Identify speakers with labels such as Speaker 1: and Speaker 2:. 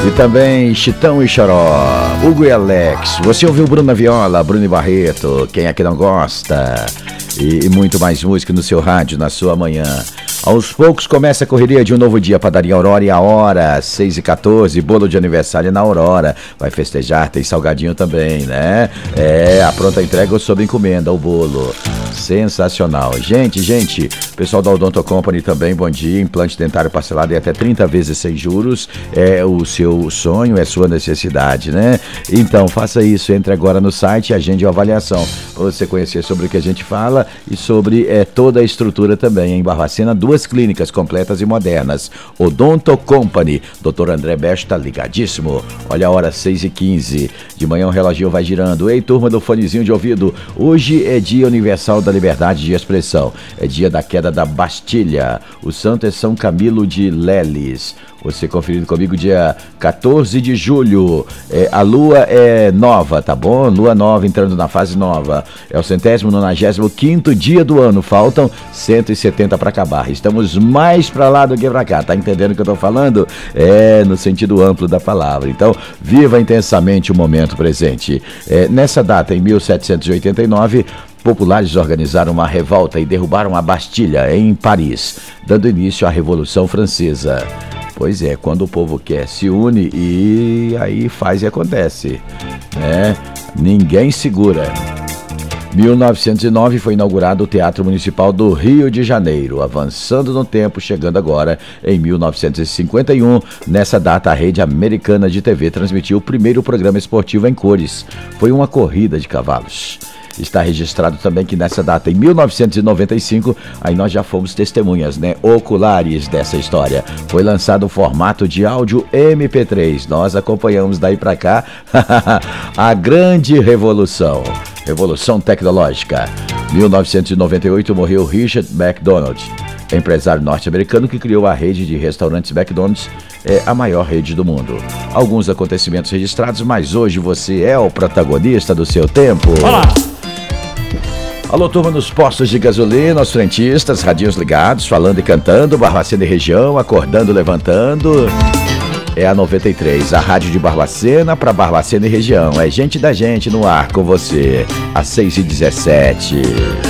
Speaker 1: E também Chitão e Choró, Hugo e Alex. Você ouviu Bruna Viola, Bruno e Barreto, quem é que não gosta? E muito mais música no seu rádio, na sua manhã. Aos poucos começa a correria de um novo dia. Padaria Aurora e a hora, 6h14, bolo de aniversário na Aurora. Vai festejar, tem salgadinho também, né? A pronta entrega ou sob encomenda, o bolo. Sensacional. Gente, pessoal da Odonto Company também, bom dia. Implante dentário parcelado em até 30 vezes sem juros. É o seu sonho, é sua necessidade, né? Então, faça isso. Entre agora no site e agende uma avaliação. Para você conhecer sobre o que a gente fala e sobre toda a estrutura também. Em Barbacena, 2 clínicas completas e modernas. Odonto Company. Dr. André Best tá ligadíssimo. Olha a hora, 6h15. De manhã o reloginho vai girando. Ei, turma do fonezinho de ouvido. Hoje é Dia Universal da Liberdade de Expressão. É dia da queda da Bastilha. O santo é São Camilo de Leles. Você conferindo comigo dia 14 de julho. A lua é nova, tá bom? Lua nova entrando na fase nova. É o 195º dia do ano. Faltam 170 para acabar. Estamos mais para lá do que para cá. Tá entendendo o que eu tô falando? No sentido amplo da palavra. Então, viva intensamente o momento presente. Nessa data, em 1789, populares organizaram uma revolta e derrubaram a Bastilha, em Paris, dando início à Revolução Francesa. Pois é, quando o povo quer, se une e aí faz e acontece, né? Ninguém segura. 1909 foi inaugurado o Teatro Municipal do Rio de Janeiro, avançando no tempo, chegando agora em 1951. Nessa data, a rede americana de TV transmitiu o primeiro programa esportivo em cores. Foi uma corrida de cavalos. Está registrado também que nessa data, em 1995, aí nós já fomos testemunhas, né, oculares dessa história. Foi lançado o formato de áudio MP3. Nós acompanhamos daí para cá a grande revolução tecnológica. 1998 morreu Richard McDonald, empresário norte-americano que criou a rede de restaurantes McDonald's, a maior rede do mundo. Alguns acontecimentos registrados, mas hoje você é o protagonista do seu tempo.
Speaker 2: Olá!
Speaker 1: Alô, turma nos postos de gasolina, os frentistas, radinhos ligados, falando e cantando, Barbacena e região, acordando, levantando. É a 93, a rádio de Barbacena para Barbacena e região. É gente da gente no ar com você, às 6h17.